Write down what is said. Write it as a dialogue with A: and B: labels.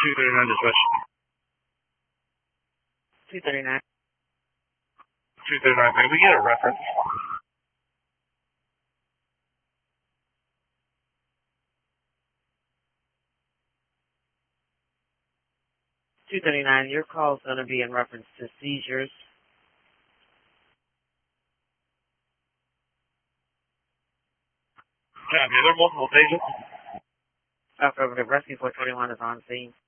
A: 239 dispatch.
B: 239.
A: 239, may we get a reference?
B: $239, your call is going to be in reference to seizures.
A: Copy. Are there multiple patients?
B: Affirmative. Rescue 421 is on scene.